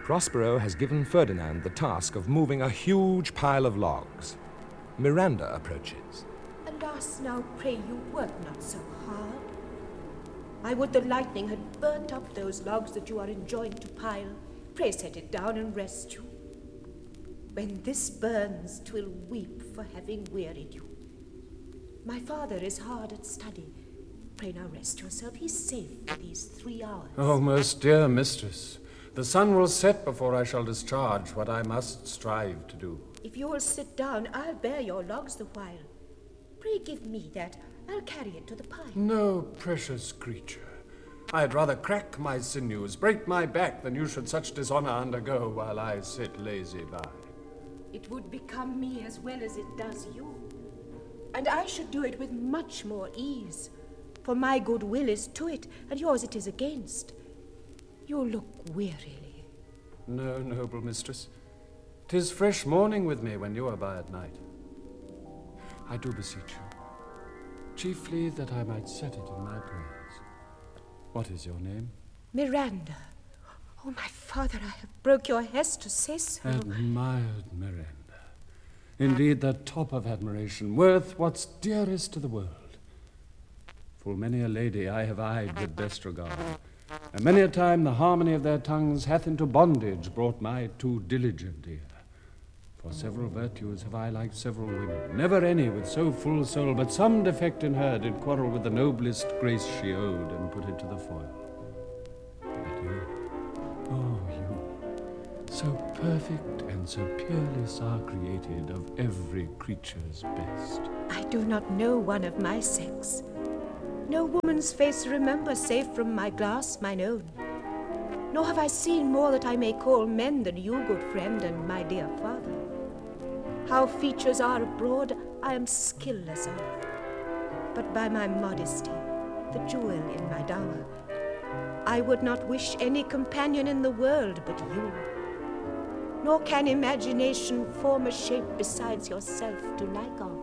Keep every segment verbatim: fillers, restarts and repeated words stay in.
Prospero has given Ferdinand the task of moving a huge pile of logs. Miranda approaches. Alas, now pray you work not so hard. I would the lightning had burnt up those logs that you are enjoined to pile. Pray set it down and rest you. When this burns, 'twill weep for having wearied you. My father is hard at study. Pray now rest yourself. He's safe for these three hours. Oh, most dear mistress, the sun will set before I shall discharge what I must strive to do. If you will sit down, I'll bear your logs the while. Pray give me that. I'll carry it to the pile. No, precious creature. I'd rather crack my sinews, break my back, than you should such dishonor undergo while I sit lazy by. It would become me as well as it does you. And I should do it with much more ease. For my good will is to it, and yours it is against. You look wearily. No, noble mistress. 'Tis fresh morning with me when you are by at night. I do beseech you, chiefly that I might set it in my prayers. What is your name? Miranda. Oh, my father, I have broke your hest to say so. Admired Miranda. Indeed, the top of admiration, worth what's dearest to the world. Full many a lady I have eyed with best regard, and many a time the harmony of their tongues hath into bondage brought my too diligent ear. For several virtues have I like several women, never any with so full soul, but some defect in her did quarrel with the noblest grace she owed, and put it to the foil. But you, oh you, so perfect and so purely are created of every creature's best. I do not know one of my sex. No woman's face remember, save from my glass mine own. Nor have I seen more that I may call men than you, good friend, and my dear father. How features are abroad, I am skillless of. But by my modesty, the jewel in my dower, I would not wish any companion in the world but you. Nor can imagination form a shape besides yourself to like of.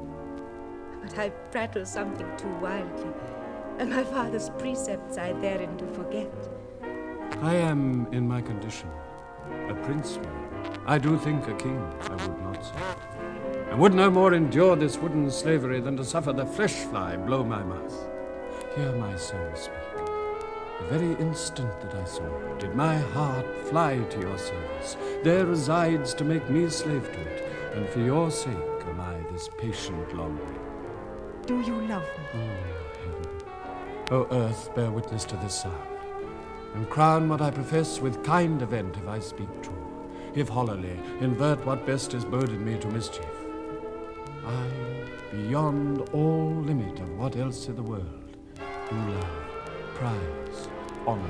But I prattle something too wildly, and my father's precepts I therein do forget. I am in my condition a princeman. I do think a king, I would not say. I would no more endure this wooden slavery than to suffer the flesh fly blow my mouth. Hear my soul speak. The very instant that I saw you, did my heart fly to your service. There resides to make me slave to it, and for your sake am I this patient longing. Do you love me? Oh, heaven. O earth, bear witness to this sound, and crown what I profess with kind event if I speak true. If hollowly, invert what best is boded me to mischief. I, beyond all limit of what else in the world, do love, prize, honor.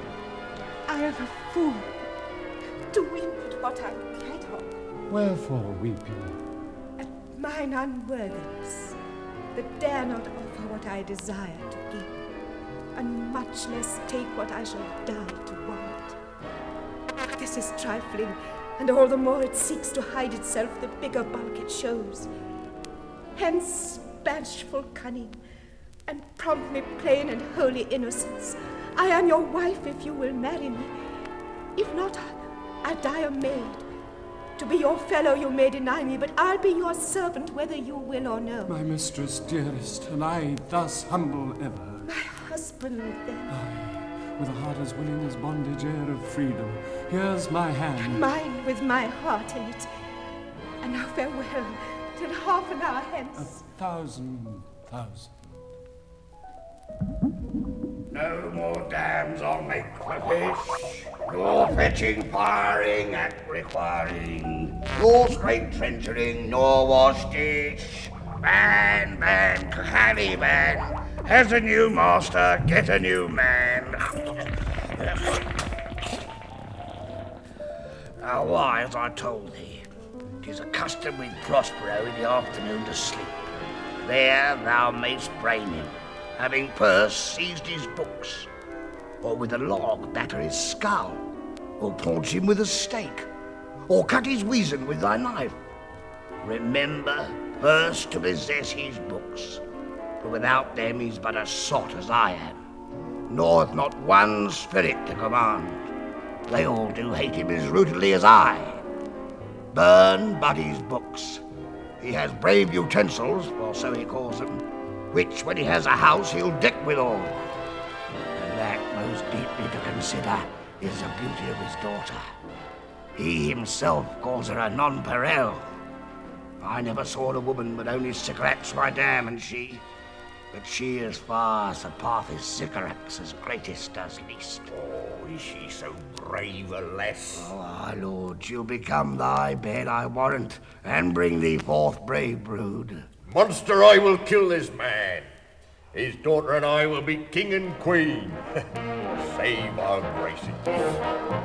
I am a fool to weep at what I cannot. Wherefore weep you? At mine unworthiness, that dare not offer what I desire to give, and much less take what I shall die to want. This is trifling, and all the more it seeks to hide itself, the bigger bulk it shows. Hence, bashful cunning, and prompt me plain and holy innocence. I am your wife if you will marry me. If not, I'll die a maid. To be your fellow you may deny me, but I'll be your servant whether you will or no. My mistress dearest, and I thus humble ever. My husband then. I, with a heart as willing as bondage air of freedom, here's my hand. Mine with my heart in it. And now farewell, till half an hour hence. A thousand, thousand. No more dams I'll make for fish, nor fetching, firing, and requiring, nor scrape trenchering, nor wash ditch. Man, man, canny man, has a new master, get a new man. Now, why, as I told thee, 'tis a custom with Prospero in the afternoon to sleep. There thou mayst brain him, having first seized his books, or with a log batter his skull, or paunch him with a stake, or cut his weasand with thy knife. Remember first to possess his books, for without them he's but a sot as I am, nor hath not one spirit to command. they all do hate him as rootedly as I. Burn Buddy's books. He has brave utensils, or so he calls them, which when he has a house he'll deck withal. And that most deeply to consider is the beauty of his daughter. He himself calls her a nonpareil. I never saw a woman but only Sycorax, my dam, and she. But she as far surpasseth Sycorax's greatest as least. Oh, is she so brave a lass? Oh, our lord, she'll become thy bed, I warrant, and bring thee forth brave brood. Monster, I will kill this man. His daughter and I will be king and queen. Save our graces.